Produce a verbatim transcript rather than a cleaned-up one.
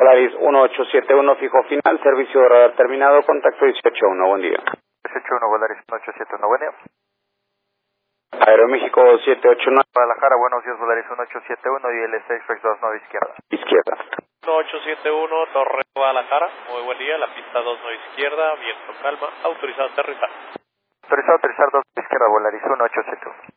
Volaris uno ocho siete uno, fijo final, servicio de radar terminado, contacto dieciocho uno, buen día. dieciocho uno, Volaris uno ocho siete uno, buen día. Aeroméxico siete ocho nueve. Guadalajara, buenos días, Volaris uno ocho siete uno y L seis dos nueve izquierda. Izquierda. uno ocho siete uno, Torre Guadalajara, muy buen día, la pista dos nueve izquierda, viento calma, autorizado a aterrizar. Autorizado a aterrizar dos izquierda, Volaris uno ocho siete uno.